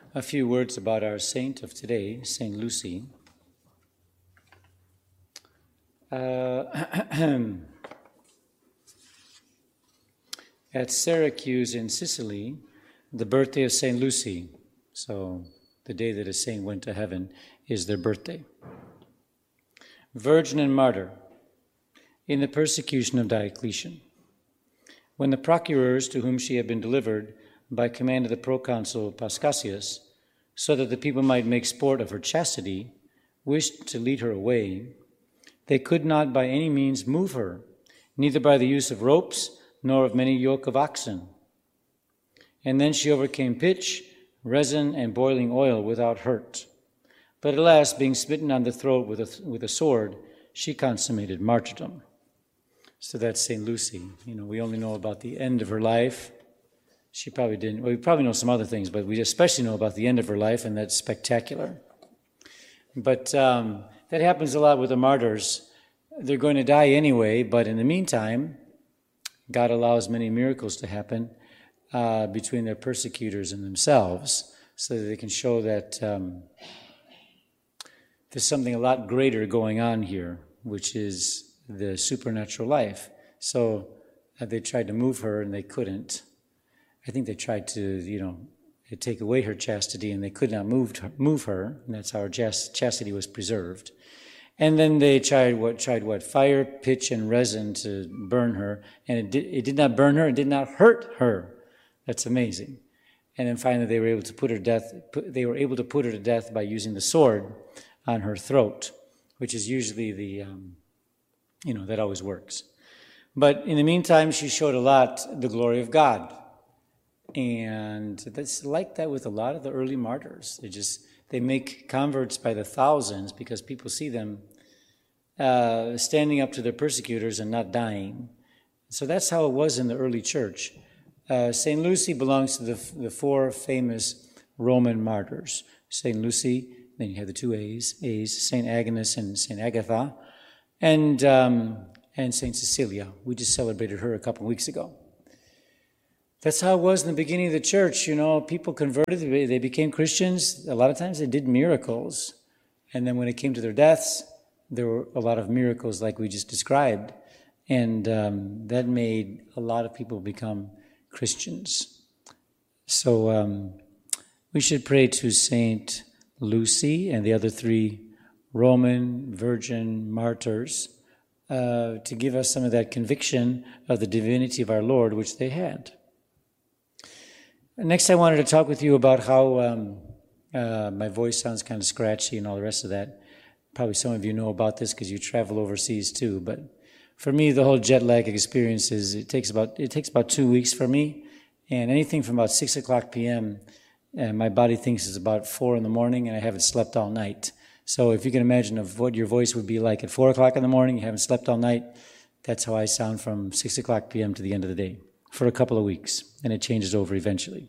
A few words about our saint of today, Saint Lucy. At Syracuse in Sicily, the birthday of Saint Lucy, so the day that a saint went to heaven, is their birthday. Virgin and martyr, in the persecution of Diocletian. When the procurers to whom she had been delivered by command of the proconsul Paschasius, so that the people might make sport of her chastity, wished to lead her away, they could not by any means move her, neither by the use of ropes, nor of many yoke of oxen. And then she overcame pitch, resin, and boiling oil without hurt. But at last, being smitten on the throat with a sword, she consummated martyrdom. So that's St. Lucy. We only know about the end of her life. She probably didn't. Well, we probably know some other things, but we especially know about the end of her life, and that's spectacular. But that happens a lot with the martyrs. They're going to die anyway, but in the meantime, God allows many miracles to happen between their persecutors and themselves, so that they can show that there's something a lot greater going on here, which is the supernatural life. So they tried to move her, and they couldn't. I think they tried to, take away her chastity, and they could not move her, and that's how her chastity was preserved. And then they tried fire, pitch, and resin to burn her, and it did not burn her, it did not hurt her. That's amazing. And then finally they were able to put her to death by using the sword on her throat, which is usually that always works. But in the meantime, she showed a lot the glory of God. And that's like that with a lot of the early martyrs. They make converts by the thousands because people see them standing up to their persecutors and not dying. So that's how it was in the early church. St. Lucy belongs to the four famous Roman martyrs. St. Lucy, then you have the two A's, St. Agnes and St. Agatha, and St. Cecilia. We just celebrated her a couple of weeks ago. That's how it was in the beginning of the church. People converted, they became Christians. A lot of times they did miracles. And then when it came to their deaths, there were a lot of miracles like we just described. And that made a lot of people become Christians. So we should pray to Saint Lucy and the other three Roman virgin martyrs to give us some of that conviction of the divinity of our Lord, which they had. Next, I wanted to talk with you about how my voice sounds kind of scratchy and all the rest of that. Probably some of you know about this because you travel overseas too. But for me, the whole jet lag experience it takes about 2 weeks for me, and anything from about 6:00 p.m. My body thinks it's about 4 a.m, and I haven't slept all night. So if you can imagine of what your voice would be like at 4 o'clock in the morning, you haven't slept all night. That's how I sound from 6:00 p.m. to the end of the day for a couple of weeks, and it changes over eventually.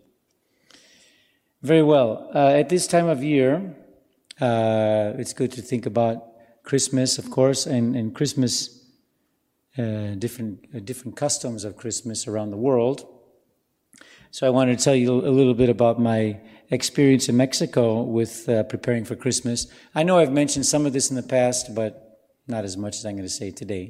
Very well. At this time of year, it's good to think about Christmas, of course, and Christmas, different customs of Christmas around the world. So I wanted to tell you a little bit about my experience in Mexico with preparing for Christmas. I know I've mentioned some of this in the past, but not as much as I'm going to say today.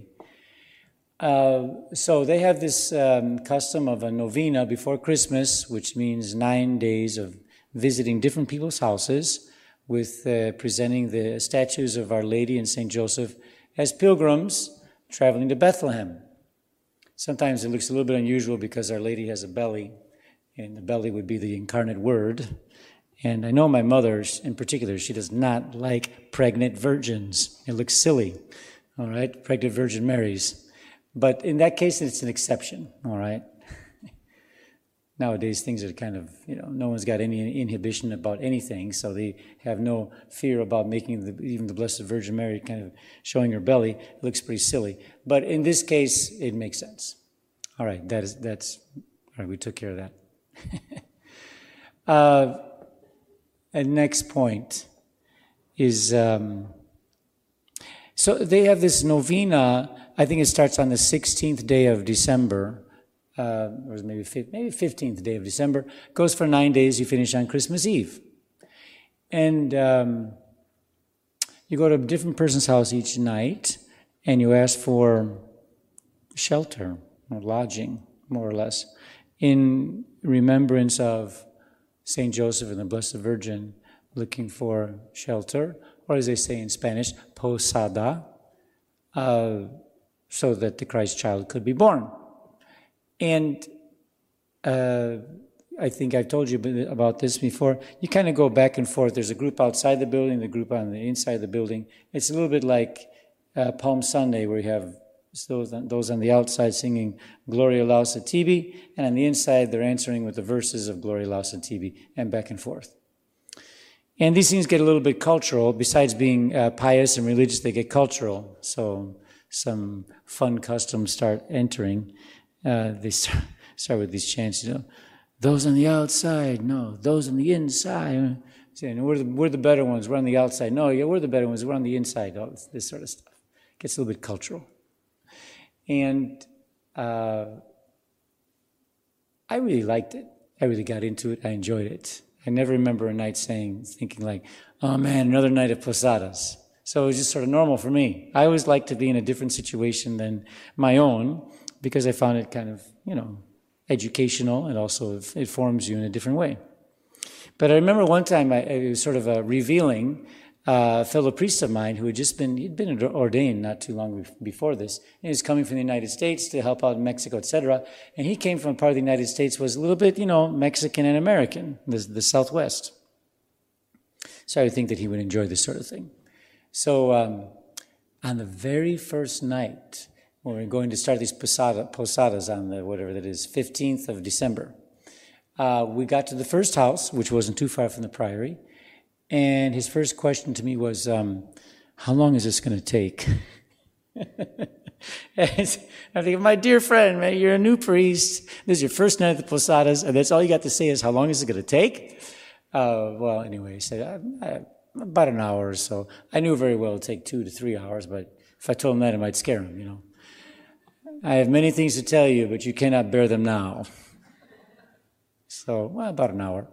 So they have this custom of a novena before Christmas, which means 9 days of visiting different people's houses with presenting the statues of Our Lady and St. Joseph as pilgrims traveling to Bethlehem. Sometimes it looks a little bit unusual because Our Lady has a belly, and the belly would be the incarnate Word. And I know my mother, in particular, she does not like pregnant virgins. It looks silly, all right, pregnant Virgin Marys. But in that case, it's an exception, all right? Nowadays, things are kind of, no one's got any inhibition about anything, so they have no fear about making even the Blessed Virgin Mary kind of showing her belly. It looks pretty silly. But in this case, it makes sense. All right, all right, we took care of that. And next point is, so they have this novena. I think it starts on the 16th day of December, or maybe 15th day of December. Goes for 9 days. You finish on Christmas Eve. And you go to a different person's house each night, and you ask for shelter or lodging, more or less, in remembrance of Saint Joseph and the Blessed Virgin, looking for shelter, or as they say in Spanish, posada, so that the Christ child could be born. And I think I've told you about this before. You kind of go back and forth. There's a group outside the building, the group on the inside of the building. It's a little bit like Palm Sunday, where you have those on the outside singing Gloria Lausa Tibi, and on the inside they're answering with the verses of Gloria Lausa Tibi, and back and forth. And these things get a little bit cultural. Besides being pious and religious, they get cultural. So some fun customs start entering. They start with these chants, those on the outside, no, those on the inside. Saying, we're the better ones, we're on the outside. No, yeah, we're the better ones, we're on the inside. All this sort of stuff. Gets a little bit cultural. And I really liked it. I really got into it. I enjoyed it. I never remember a night thinking like, oh man, another night of posadas. So it was just sort of normal for me. I always liked to be in a different situation than my own, because I found it kind of, educational, and also it forms you in a different way. But I remember one time it was sort of revealing a fellow priest of mine who he'd been ordained not too long before this. He was coming from the United States to help out in Mexico, etc. And he came from a part of the United States was a little bit, Mexican and American, the Southwest. So I would think that he would enjoy this sort of thing. So on the very first night, when we were going to start these posadas on the, whatever that is, 15th of December, we got to the first house, which wasn't too far from the priory, and his first question to me was, how long is this going to take? And I'm thinking, my dear friend, man, you're a new priest. This is your first night at the posadas, and that's all you got to say is, how long is it going to take? Well, anyway, he said, about an hour or so. I knew very well it would take 2 to 3 hours, but if I told him that, it might scare him, I have many things to tell you, but you cannot bear them now. So, well, about an hour.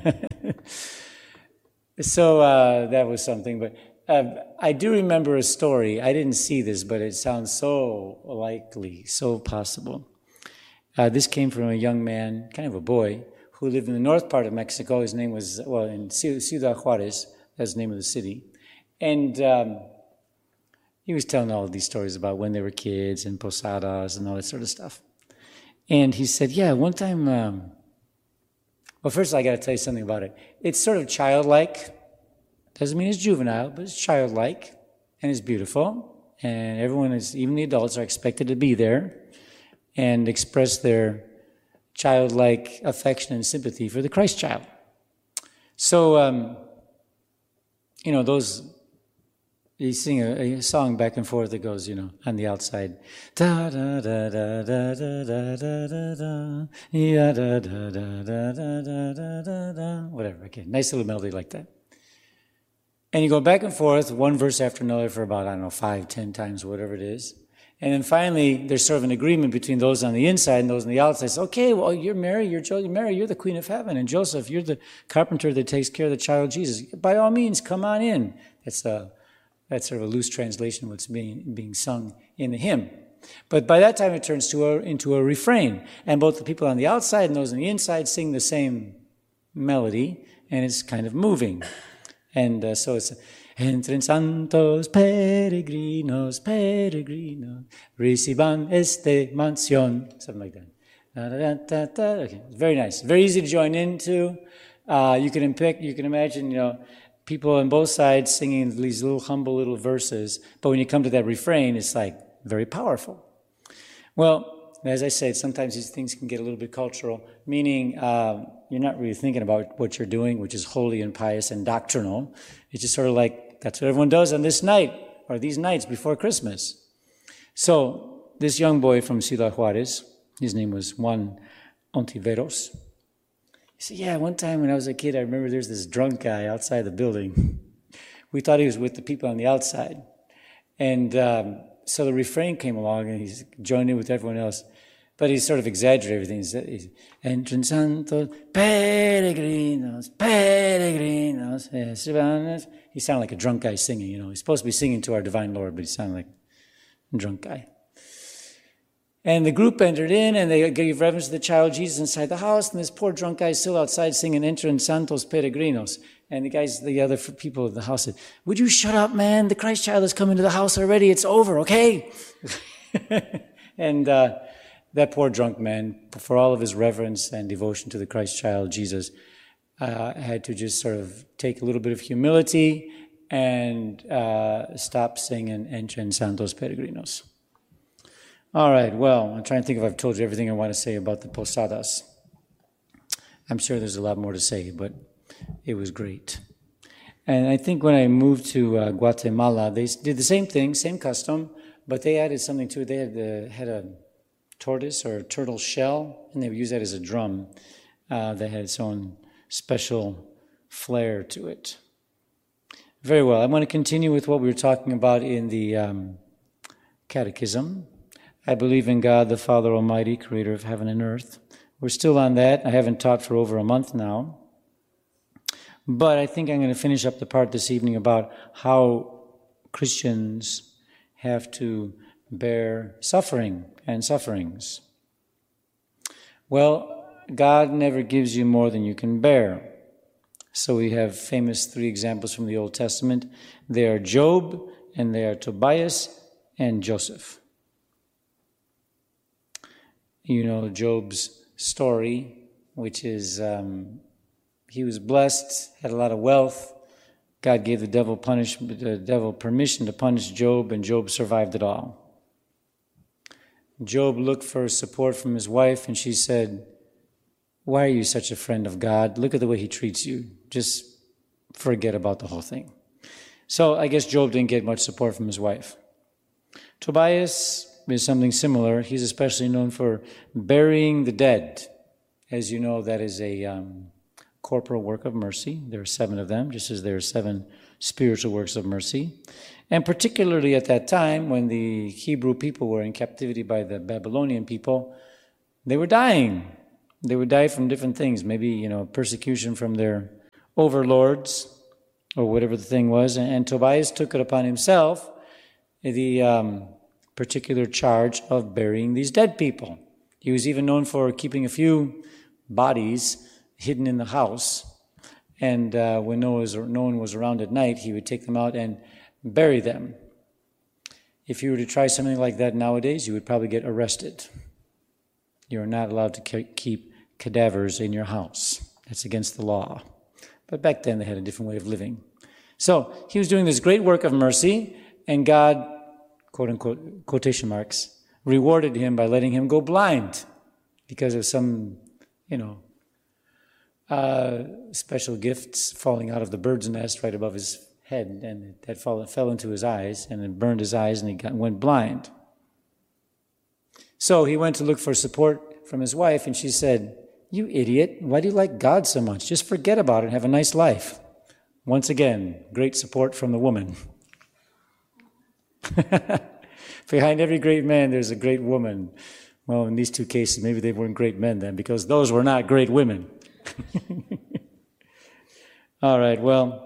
So that was something. But I do remember a story. I didn't see this, but it sounds so likely, so possible. This came from a young man, kind of a boy, who lived in the north part of Mexico. His name was, in Ciudad Juarez. That's the name of the city. And he was telling all of these stories about when they were kids and posadas and all that sort of stuff. And he said, yeah, one time, well, first I got to tell you something about it. It's sort of childlike. Doesn't mean it's juvenile, but it's childlike and it's beautiful. And everyone even the adults are expected to be there and express their childlike affection and sympathy for the Christ child. So, you sing a song back and forth that goes, on the outside, da da da da da da da da da da da da da da da da, whatever. Okay, nice little melody like that. And you go back and forth, one verse after another for about 5, 10 times, whatever it is. And then finally, there's sort of an agreement between those on the inside and those on the outside. It's, okay, well, you're Mary, you're the Queen of Heaven, and Joseph, you're the carpenter that takes care of the child Jesus. By all means, come on in. That's sort of a loose translation of what's being sung in the hymn. But by that time, it turns into a refrain. And both the people on the outside and those on the inside sing the same melody, and it's kind of moving. And so it's, Entren santos peregrinos, reciban este mansión, something like that. Okay, very nice. Very easy to join into. You can imagine, people on both sides singing these little humble little verses, but when you come to that refrain, it's like very powerful. Well, as I said, sometimes these things can get a little bit cultural, meaning you're not really thinking about what you're doing, which is holy and pious and doctrinal. It's just sort of like, that's what everyone does on this night, or these nights before Christmas. So this young boy from Ciudad Juarez, his name was Juan Ontiveros. He said, yeah, one time when I was a kid, I remember there's this drunk guy outside the building. We thought he was with the people on the outside. And so the refrain came along, and he's joined in with everyone else. But he sort of exaggerated everything. He's Entren santos, peregrinos, He sounded like a drunk guy singing, you know. He's supposed to be singing to our divine Lord, but he sounded like a drunk guy. And the group entered in, and they gave reverence to the child Jesus inside the house, and this poor drunk guy is still outside singing Enter Santos Peregrinos. And the other people of the house said, would you shut up, man? The Christ child has come into the house already. It's over, okay? And that poor drunk man, for all of his reverence and devotion to the Christ child, Jesus, had to just sort of take a little bit of humility and stop singing Enter Santos Peregrinos. All right, well, I'm trying to think if I've told you everything I want to say about the posadas. I'm sure there's a lot more to say, but it was great. And I think when I moved to Guatemala, they did the same thing, same custom, but they added something to it. They had a tortoise or a turtle shell, and they would use that as a drum that had its own special flair to it. Very well. I want to continue with what we were talking about in the Catechism. I believe in God, the Father Almighty, creator of heaven and earth. We're still on that. I haven't taught for over a month now. But I think I'm going to finish up the part this evening about how Christians have to bear suffering and sufferings. Well, God never gives you more than you can bear. So we have famous 3 examples from the Old Testament. They are Job, and they are Tobias, and Joseph. You know Job's story, which is he was blessed, had a lot of wealth. God gave the devil permission to punish Job, and Job survived it all. Job looked for support from his wife, and she said, why are you such a friend of God? Look at the way he treats you. Just forget about the whole thing. So I guess Job didn't get much support from his wife. Tobias is something similar. He's especially known for burying the dead. As you know, that is a corporal work of mercy. There are 7 of them, just as there are 7 spiritual works of mercy. And particularly at that time, when the Hebrew people were in captivity by the Babylonian people, they were dying. They would die from different things, maybe, persecution from their overlords or whatever the thing was. And Tobias took it upon himself, the particular charge of burying these dead people. He was even known for keeping a few bodies hidden in the house. And when no one was around at night, he would take them out and bury them. If you were to try something like that nowadays, you would probably get arrested. You are not allowed to keep cadavers in your house. That's against the law. But back then they had a different way of living. So he was doing this great work of mercy, and God, quote unquote, quotation marks, rewarded him by letting him go blind because of some, special gifts falling out of the bird's nest right above his head, and that fell into his eyes, and it burned his eyes, and he went blind. So he went to look for support from his wife, and she said, you idiot, why do you like God so much? Just forget about it and have a nice life. Once again, great support from the woman. Behind every great man, there's a great woman. Well, in these 2 cases, maybe they weren't great men then, because those were not great women. All right, well,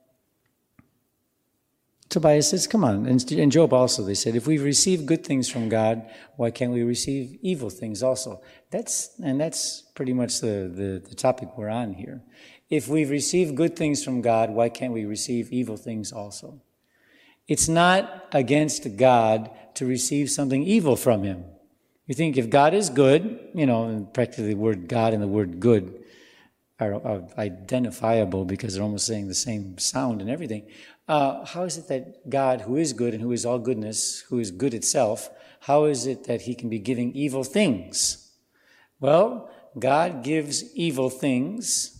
Tobias says, come on. And Job also, they said, if we receive good things from God, why can't we receive evil things also? That's pretty much the topic we're on here. If we've received good things from God, why can't we receive evil things also? It's not against God to receive something evil from him. You think if God is good, and practically the word God and the word good are identifiable because they're almost saying the same sound and everything. How is it that God, who is good and who is all goodness, who is good itself, how is it that he can be giving evil things? Well, God gives evil things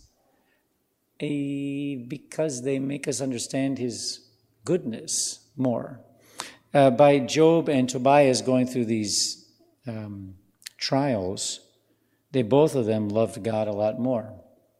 because they make us understand his goodness more. By Job and Tobias going through these trials, they both of them loved God a lot more.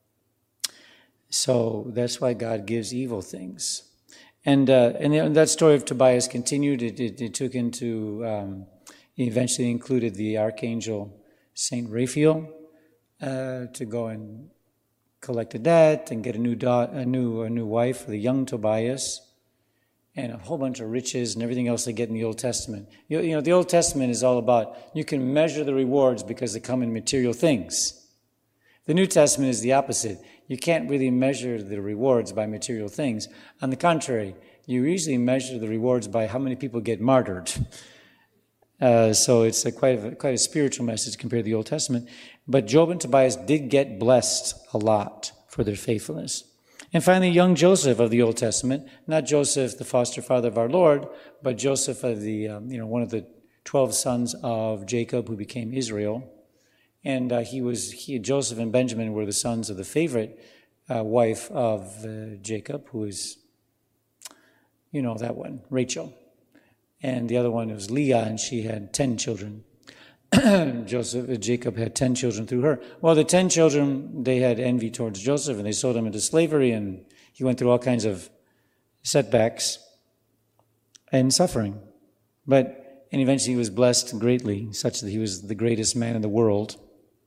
So that's why God gives evil things. And that story of Tobias continued. It took into, eventually included the archangel Saint Raphael to go and collect a debt and get a new wife for the young Tobias, and a whole bunch of riches and everything else they get in the Old Testament. You know, the Old Testament is all about, you can measure the rewards because they come in material things. The New Testament is the opposite. You can't really measure the rewards by material things. On the contrary, you usually measure the rewards by how many people get martyred. So it's quite a spiritual message compared to the Old Testament. But Job and Tobias did get blessed a lot for their faithfulness. And finally, young Joseph of the Old Testament, not Joseph, the foster father of our Lord, but Joseph of the, one of the 12 sons of Jacob who became Israel. And Joseph and Benjamin were the sons of the favorite wife of Jacob, who is, that one, Rachel. And the other one was Leah, and she had 10 children. Jacob had 10 children through her. Well, the 10 children, they had envy towards Joseph, and they sold him into slavery, and he went through all kinds of setbacks and suffering. And eventually he was blessed greatly, such that he was the greatest man in the world,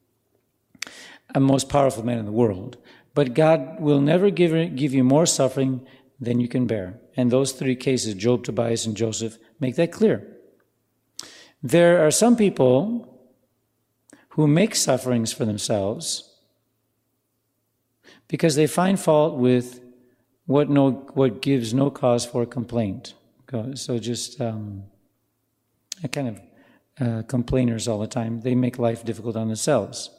a most powerful man in the world. But God will never give you more suffering than you can bear. And those three cases, Job, Tobias, and Joseph, make that clear. There are some people who make sufferings for themselves because they find fault with what gives no cause for complaint. So just complainers all the time. They make life difficult on themselves.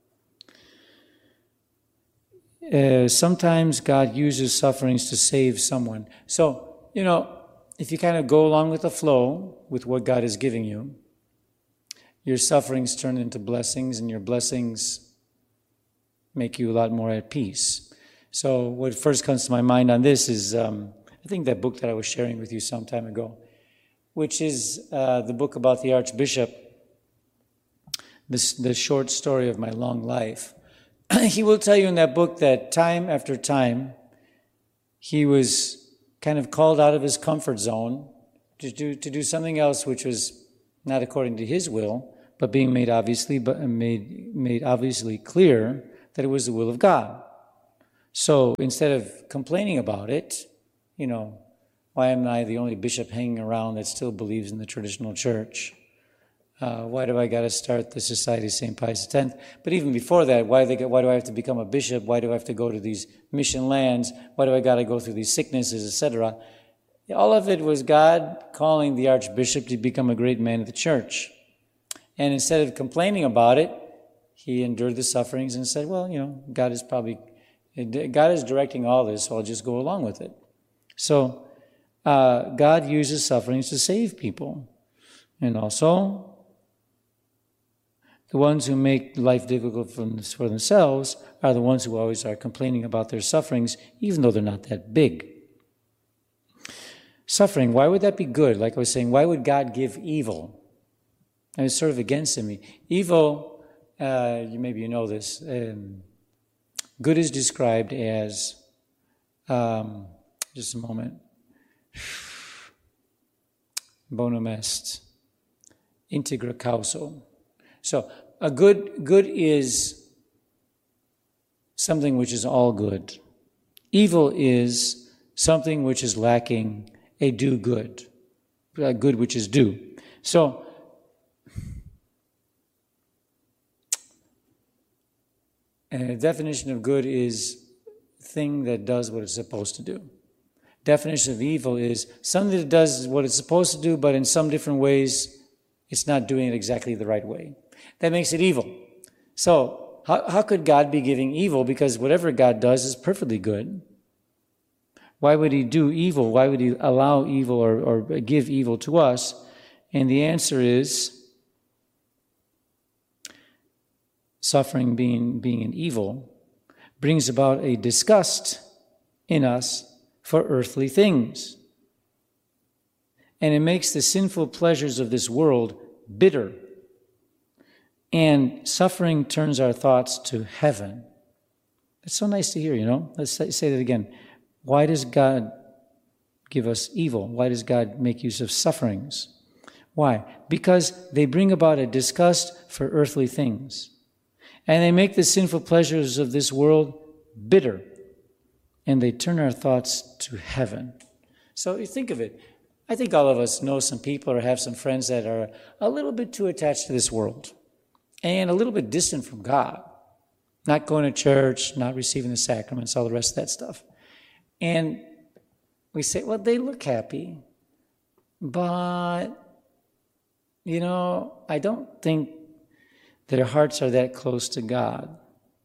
Sometimes God uses sufferings to save someone. So, if you kind of go along with the flow with what God is giving you, your sufferings turn into blessings, and your blessings make you a lot more at peace. So what first comes to my mind on this is, I think that book that I was sharing with you some time ago, which is the book about the Archbishop, the short story of my long life. He will tell you in that book that time after time, he was kind of called out of his comfort zone to do something else which was not according to his will, but being made obviously clear that it was the will of God. So instead of complaining about it, why am I the only bishop hanging around that still believes in the traditional church? Why do I got to start the Society of St. Pius X? But even before that, why do I have to become a bishop? Why do I have to go to these mission lands? Why do I got to go through these sicknesses, etc.? All of it was God calling the Archbishop to become a great man of the church. And instead of complaining about it, he endured the sufferings and said, well, God is directing all this, so I'll just go along with it. So God uses sufferings to save people. And also, the ones who make life difficult for themselves are the ones who always are complaining about their sufferings, even though they're not that big. Suffering, why would that be good? Like I was saying, why would God give evil? And it's sort of against him. Evil, maybe you know this, good is described as, just a moment, bonum est, integra causa. So a good is something which is all good. Evil is something which is lacking a due good, a good which is due. So a definition of good is thing that does what it's supposed to do. Definition of evil is something that does what it's supposed to do, but in some different ways, it's not doing it exactly the right way. That makes it evil. So how could God be giving evil? Because whatever God does is perfectly good. Why would he do evil? Why would he allow evil or give evil to us? And the answer is suffering being an evil brings about a disgust in us for earthly things. And it makes the sinful pleasures of this world bitter. And suffering turns our thoughts to heaven. It's so nice to hear, Let's say that again. Why does God give us evil? Why does God make use of sufferings? Why? Because they bring about a disgust for earthly things. And they make the sinful pleasures of this world bitter, and they turn our thoughts to heaven. So you think of it. I think all of us know some people or have some friends that are a little bit too attached to this world and a little bit distant from God. Not going to church, not receiving the sacraments, all the rest of that stuff. And we say, well, they look happy, but, I don't think their hearts are that close to God.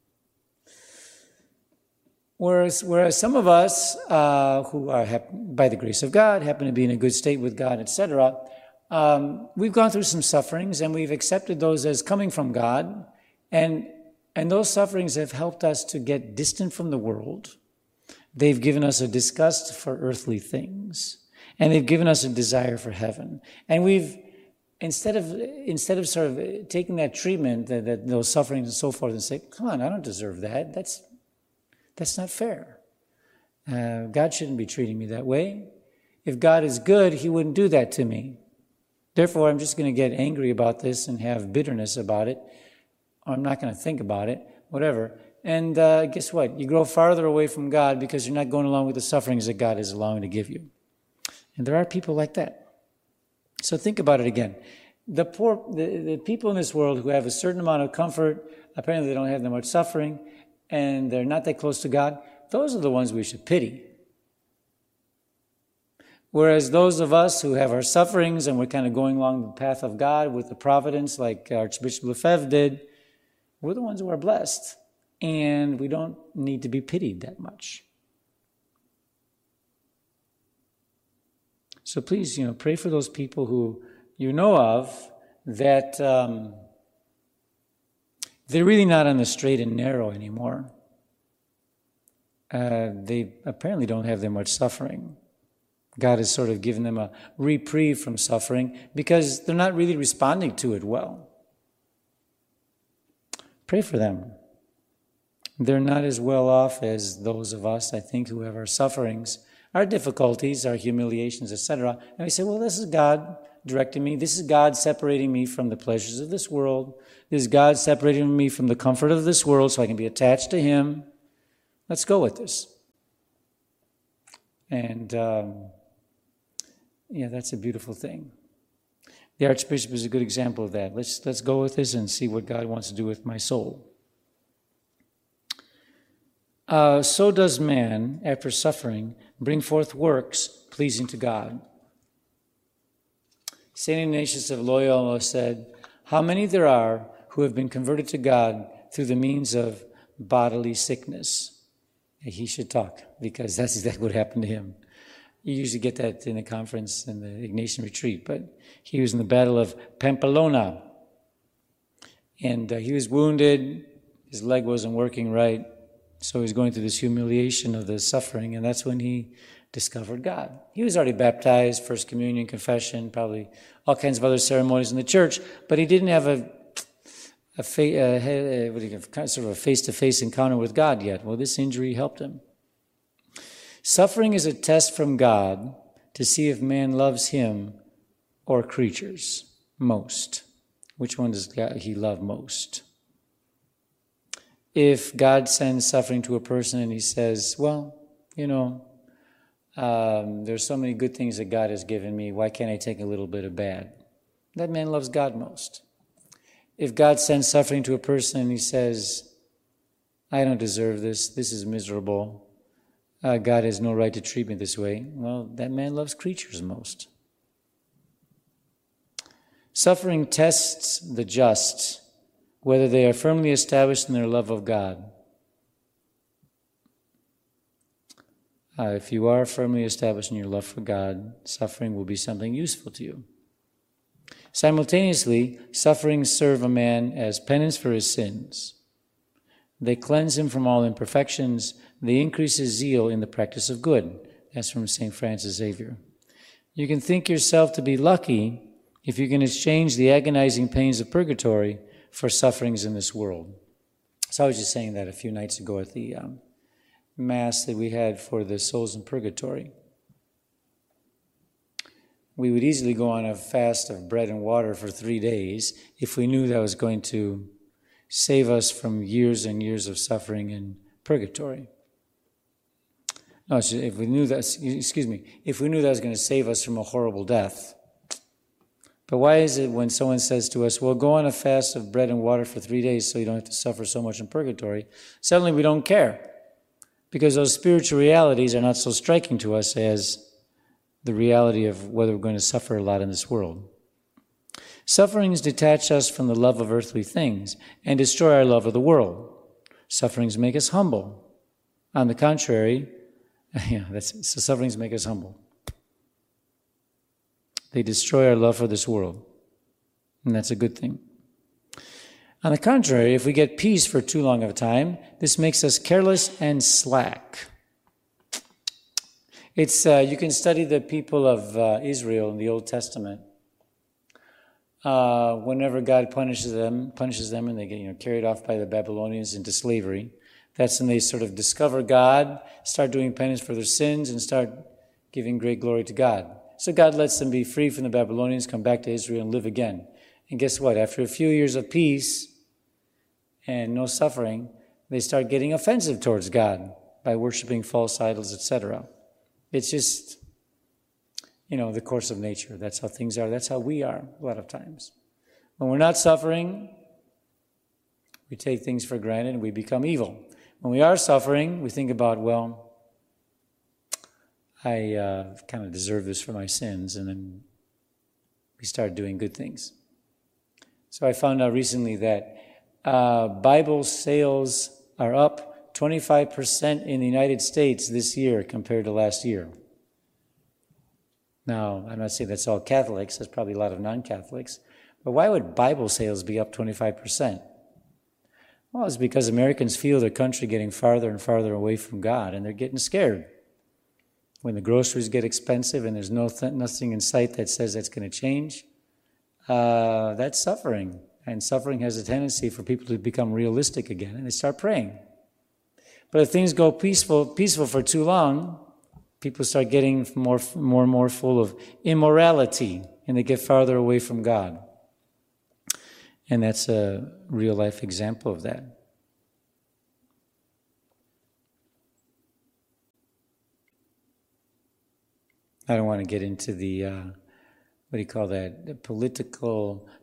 Whereas some of us who are, by the grace of God, happen to be in a good state with God, etc., we've gone through some sufferings and we've accepted those as coming from God, and those sufferings have helped us to get distant from the world. They've given us a disgust for earthly things, and they've given us a desire for heaven. And we've, instead of sort of taking that treatment, that those sufferings and so forth, and say, come on, I don't deserve that. That's not fair. God shouldn't be treating me that way. If God is good, he wouldn't do that to me. Therefore, I'm just going to get angry about this and have bitterness about it. Or I'm not going to think about it, whatever. And guess what? You grow farther away from God because you're not going along with the sufferings that God is allowing to give you. And there are people like that. So think about it again. The people in this world who have a certain amount of comfort, apparently they don't have that much suffering, and they're not that close to God, those are the ones we should pity. Whereas those of us who have our sufferings and we're kind of going along the path of God with the providence like Archbishop Lefebvre did, we're the ones who are blessed. And we don't need to be pitied that much. So please, pray for those people who you know of that they're really not on the straight and narrow anymore. They apparently don't have that much suffering. God has sort of given them a reprieve from suffering because they're not really responding to it well. Pray for them. They're not as well off as those of us, I think, who have our sufferings, our difficulties, our humiliations, etc. And we say, well, this is God directing me. This is God separating me from the pleasures of this world. This is God separating me from the comfort of this world so I can be attached to him. Let's go with this. And, that's a beautiful thing. The Archbishop is a good example of that. Let's go with this and see what God wants to do with my soul. So does man, after suffering, bring forth works pleasing to God. St. Ignatius of Loyola said, how many there are who have been converted to God through the means of bodily sickness. He should talk, because that's exactly what happened to him. You usually get that in a conference in the Ignatian retreat, but he was in the Battle of Pamplona, and he was wounded, his leg wasn't working right, so he was going through this humiliation of the suffering, and that's when he discovered God. He was already baptized, First Communion, confession, probably all kinds of other ceremonies in the church, but he didn't have a face-to-face encounter with God yet. Well, this injury helped him. Suffering is a test from God to see if man loves him or creatures most. Which one does he love most? If God sends suffering to a person and he says, well, there's so many good things that God has given me, why can't I take a little bit of bad? That man loves God most. If God sends suffering to a person and he says, I don't deserve this, this is miserable, God has no right to treat me this way, well, that man loves creatures most. Suffering tests the just, whether they are firmly established in their love of God. If you are firmly established in your love for God, suffering will be something useful to you. Simultaneously, sufferings serve a man as penance for his sins. They cleanse him from all imperfections. They increase his zeal in the practice of good. That's from St. Francis Xavier. You can think yourself to be lucky if you can exchange the agonizing pains of purgatory for sufferings in this world. So I was just saying that a few nights ago at the Mass that we had for the souls in purgatory. We would easily go on a fast of bread and water for 3 days if we knew that was going to save us from years and years of suffering in purgatory. No, if we knew that, if we knew that was going to save us from a horrible death. But why is it when someone says to us, well, go on a fast of bread and water for 3 days so you don't have to suffer so much in purgatory, suddenly we don't care. Because those spiritual realities are not so striking to us as the reality of whether we're going to suffer a lot in this world. Sufferings detach us from the love of earthly things and destroy our love of the world. Sufferings make us humble. On the contrary, so sufferings make us humble. They destroy our love for this world, and that's a good thing. On the contrary, if we get peace for too long of a time, this makes us careless and slack. It's you can study the people of Israel in the Old Testament. Whenever God punishes them, and they get carried off by the Babylonians into slavery, that's when they sort of discover God, start doing penance for their sins, and start giving great glory to God. So God lets them be free from the Babylonians, come back to Israel, and live again. And guess what? After a few years of peace and no suffering, they start getting offensive towards God by worshiping false idols, etc. It's just, the course of nature. That's how things are. That's how we are a lot of times. When we're not suffering, we take things for granted and we become evil. When we are suffering, we think about, well, I kind of deserve this for my sins, and then we start doing good things. So I found out recently that Bible sales are up 25% in the United States this year compared to last year. Now, I'm not saying that's all Catholics. There's probably a lot of non-Catholics. But why would Bible sales be up 25%? Well, it's because Americans feel their country getting farther and farther away from God, and they're getting scared. When the groceries get expensive and there's nothing in sight that says that's going to change, that's suffering. And suffering has a tendency for people to become realistic again, and they start praying. But if things go peaceful for too long, people start getting more and more full of immorality, and they get farther away from God. And that's a real-life example of that. I don't want to get into the, the political